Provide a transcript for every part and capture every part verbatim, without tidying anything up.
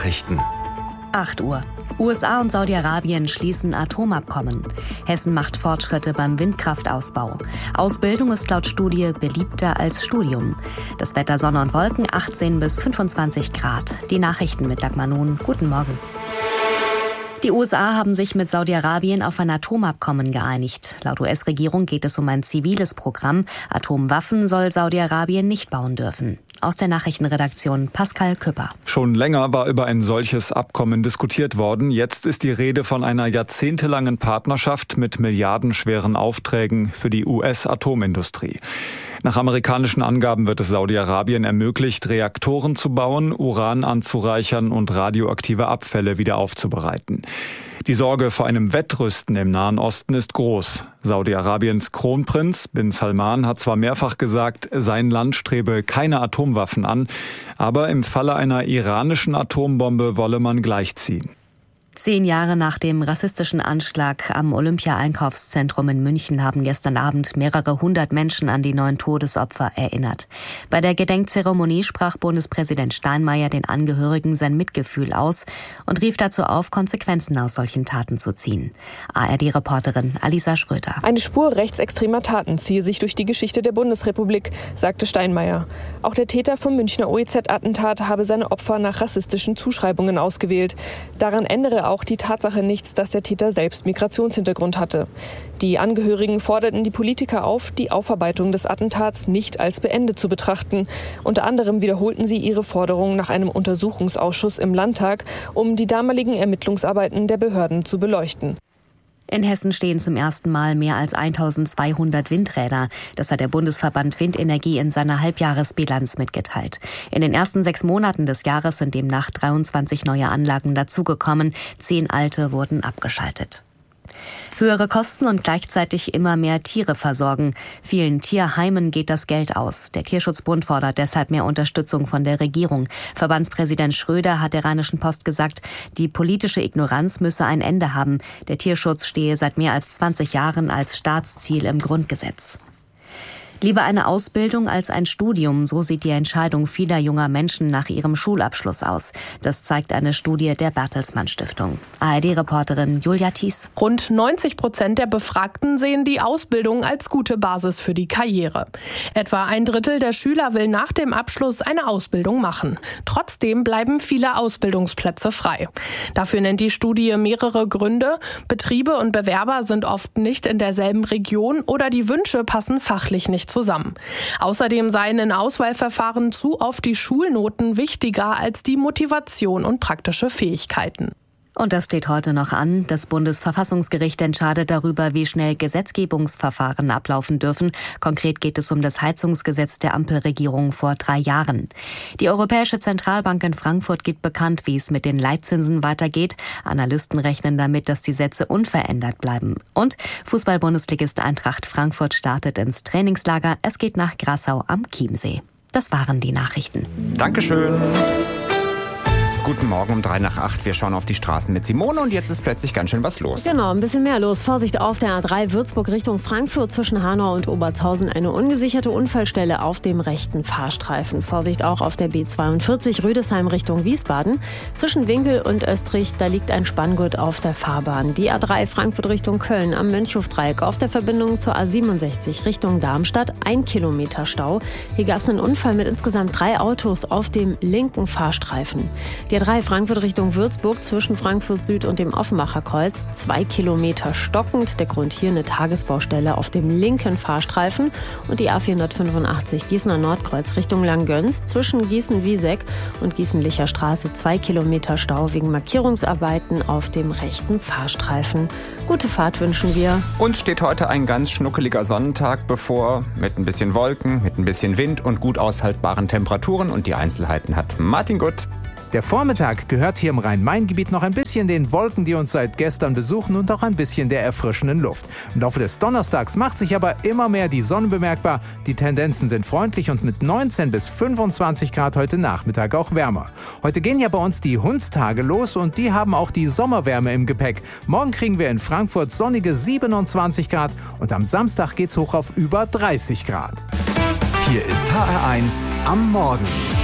Nachrichten. acht Uhr. U S A und Saudi-Arabien schließen Atomabkommen. Hessen macht Fortschritte beim Windkraftausbau. Ausbildung ist laut Studie beliebter als Studium. Das Wetter Sonne und Wolken achtzehn bis fünfundzwanzig Grad. Die Nachrichten mit Dagmar Nun. Guten Morgen. Die U S A haben sich mit Saudi-Arabien auf ein Atomabkommen geeinigt. Laut U S-Regierung geht es um ein ziviles Programm. Atomwaffen soll Saudi-Arabien nicht bauen dürfen. Aus der Nachrichtenredaktion Pascal Küpper. Schon länger war über ein solches Abkommen diskutiert worden. Jetzt ist die Rede von einer jahrzehntelangen Partnerschaft mit milliardenschweren Aufträgen für die U S-Atomindustrie. Nach amerikanischen Angaben wird es Saudi-Arabien ermöglicht, Reaktoren zu bauen, Uran anzureichern und radioaktive Abfälle wieder aufzubereiten. Die Sorge vor einem Wettrüsten im Nahen Osten ist groß. Saudi-Arabiens Kronprinz bin Salman hat zwar mehrfach gesagt, sein Land strebe keine Atomwaffen an, aber im Falle einer iranischen Atombombe wolle man gleichziehen. Zehn Jahre nach dem rassistischen Anschlag am Olympia-Einkaufszentrum in München haben gestern Abend mehrere hundert Menschen an die neun Todesopfer erinnert. Bei der Gedenkzeremonie sprach Bundespräsident Steinmeier den Angehörigen sein Mitgefühl aus und rief dazu auf, Konsequenzen aus solchen Taten zu ziehen. A R D-Reporterin Alisa Schröter. Eine Spur rechtsextremer Taten ziehe sich durch die Geschichte der Bundesrepublik, sagte Steinmeier. Auch der Täter vom Münchner O E Z-Attentat habe seine Opfer nach rassistischen Zuschreibungen ausgewählt. Daran ändere auch die Tatsache nichts, dass der Täter selbst Migrationshintergrund hatte. Die Angehörigen forderten die Politiker auf, die Aufarbeitung des Attentats nicht als beendet zu betrachten. Unter anderem wiederholten sie ihre Forderung nach einem Untersuchungsausschuss im Landtag, um die damaligen Ermittlungsarbeiten der Behörden zu beleuchten. In Hessen stehen zum ersten Mal mehr als eintausendzweihundert Windräder. Das hat der Bundesverband Windenergie in seiner Halbjahresbilanz mitgeteilt. In den ersten sechs Monaten des Jahres sind demnach dreiundzwanzig neue Anlagen dazugekommen. Zehn alte wurden abgeschaltet. Höhere Kosten und gleichzeitig immer mehr Tiere versorgen. Vielen Tierheimen geht das Geld aus. Der Tierschutzbund fordert deshalb mehr Unterstützung von der Regierung. Verbandspräsident Schröder hat der Rheinischen Post gesagt, die politische Ignoranz müsse ein Ende haben. Der Tierschutz stehe seit mehr als zwanzig Jahren als Staatsziel im Grundgesetz. Lieber eine Ausbildung als ein Studium, so sieht die Entscheidung vieler junger Menschen nach ihrem Schulabschluss aus. Das zeigt eine Studie der Bertelsmann Stiftung. A R D-Reporterin Julia Thies. Rund neunzig Prozent der Befragten sehen die Ausbildung als gute Basis für die Karriere. Etwa ein Drittel der Schüler will nach dem Abschluss eine Ausbildung machen. Trotzdem bleiben viele Ausbildungsplätze frei. Dafür nennt die Studie mehrere Gründe. Betriebe und Bewerber sind oft nicht in derselben Region oder die Wünsche passen fachlich nicht zusammen. Außerdem seien in Auswahlverfahren zu oft die Schulnoten wichtiger als die Motivation und praktische Fähigkeiten. Und das steht heute noch an. Das Bundesverfassungsgericht entscheidet darüber, wie schnell Gesetzgebungsverfahren ablaufen dürfen. Konkret geht es um das Heizungsgesetz der Ampelregierung vor drei Jahren. Die Europäische Zentralbank in Frankfurt gibt bekannt, wie es mit den Leitzinsen weitergeht. Analysten rechnen damit, dass die Sätze unverändert bleiben. Und Fußball-Bundesligist Eintracht Frankfurt startet ins Trainingslager. Es geht nach Grassau am Chiemsee. Das waren die Nachrichten. Dankeschön. Guten Morgen um drei nach acht. Wir schauen auf die Straßen mit Simone und jetzt ist plötzlich ganz schön was los. Genau, ein bisschen mehr los. Vorsicht auf der A drei Würzburg Richtung Frankfurt zwischen Hanau und Obertshausen. Eine ungesicherte Unfallstelle auf dem rechten Fahrstreifen. Vorsicht auch auf der B zweiundvierzig Rüdesheim Richtung Wiesbaden. Zwischen Winkel und Österreich, da liegt ein Spanngurt auf der Fahrbahn. Die A drei Frankfurt Richtung Köln am Mönchhofdreieck auf der Verbindung zur A siebenundsechzig Richtung Darmstadt. Ein Kilometer Stau. Hier gab es einen Unfall mit insgesamt drei Autos auf dem linken Fahrstreifen. Die A drei Frankfurt Richtung Würzburg zwischen Frankfurt Süd und dem Offenbacher Kreuz. Zwei Kilometer stockend. Der Grund hier eine Tagesbaustelle auf dem linken Fahrstreifen. Und die A vierhundertfünfundachtzig Gießener Nordkreuz Richtung Langgöns zwischen Gießen-Wieseck und Gießen-Licher Straße. Zwei Kilometer Stau wegen Markierungsarbeiten auf dem rechten Fahrstreifen. Gute Fahrt wünschen wir. Uns steht heute ein ganz schnuckeliger Sonnentag bevor. Mit ein bisschen Wolken, mit ein bisschen Wind und gut aushaltbaren Temperaturen. Und die Einzelheiten hat Martin Gutt. Der Vormittag gehört hier im Rhein-Main-Gebiet noch ein bisschen den Wolken, die uns seit gestern besuchen und auch ein bisschen der erfrischenden Luft. Im Laufe des Donnerstags macht sich aber immer mehr die Sonne bemerkbar. Die Tendenzen sind freundlich und mit neunzehn bis fünfundzwanzig Grad heute Nachmittag auch wärmer. Heute gehen ja bei uns die Hundstage los und die haben auch die Sommerwärme im Gepäck. Morgen kriegen wir in Frankfurt sonnige siebenundzwanzig Grad und am Samstag geht's hoch auf über dreißig Grad. Hier ist H R eins am Morgen.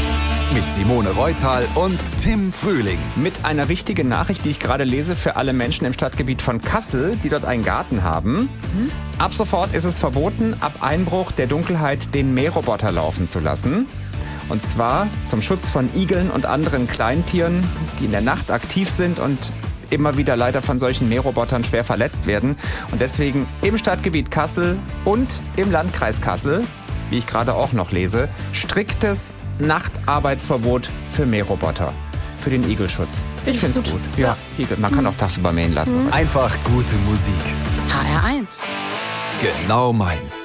Mit Simone Reutal und Tim Frühling. Mit einer wichtigen Nachricht, die ich gerade lese für alle Menschen im Stadtgebiet von Kassel, die dort einen Garten haben. Hm? Ab sofort ist es verboten, ab Einbruch der Dunkelheit den Mähroboter laufen zu lassen. Und zwar zum Schutz von Igeln und anderen Kleintieren, die in der Nacht aktiv sind und immer wieder leider von solchen Mährobotern schwer verletzt werden. Und deswegen im Stadtgebiet Kassel und im Landkreis Kassel, wie ich gerade auch noch lese, striktes Nachtarbeitsverbot für Mähroboter, für den Igelschutz. Ich finde es gut. Ja, Igel, man kann auch tagsüber mähen lassen. Einfach gute Musik. H R eins. Genau meins.